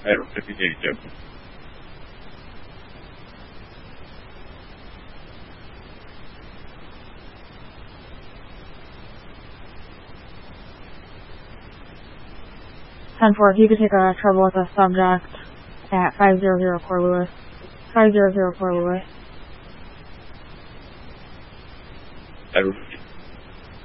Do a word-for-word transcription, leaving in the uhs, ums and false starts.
aeronavigator. ten four, if you could take a trouble with a subject at five zero zero four Lewis. five zero zero four Lewis. Aeronavigator.